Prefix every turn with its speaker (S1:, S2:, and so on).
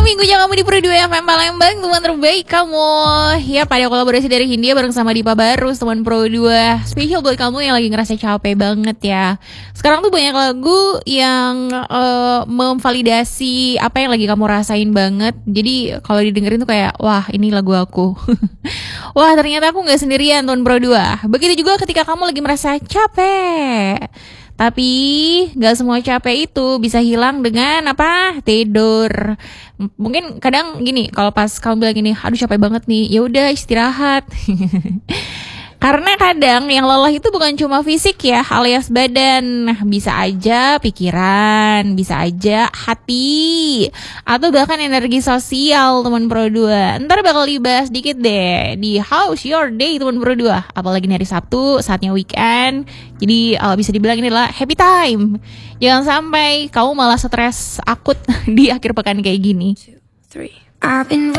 S1: minggunya kamu di Pro 2 FM Palembang, teman terbaik kamu. Ya, pada kolaborasi dari Hindia bareng sama Dipa Barus, teman Pro 2. Spesial buat kamu yang lagi ngerasa capek banget ya. Sekarang tuh banyak lagu yang memvalidasi apa yang lagi kamu rasain banget. Jadi kalau didengerin tuh kayak, wah ini lagu aku. Wah ternyata aku gak sendirian, teman Pro 2. Begitu juga ketika kamu lagi merasa capek. Tapi gak semua capek itu bisa hilang dengan apa? Tidur. Mungkin kadang gini, kalau pas kamu bilang gini, aduh capek banget nih, ya udah istirahat. Karena kadang yang lelah itu bukan cuma fisik ya, alias badan. Bisa aja pikiran, bisa aja hati, atau bahkan energi sosial, teman Pro 2. Ntar bakal dibahas dikit deh di How's Your Day, teman Pro 2. Apalagi hari Sabtu, saatnya weekend. Jadi bisa dibilang ini adalah happy time. Jangan sampai kamu malah stres akut di akhir pekan kayak gini.
S2: 2, 3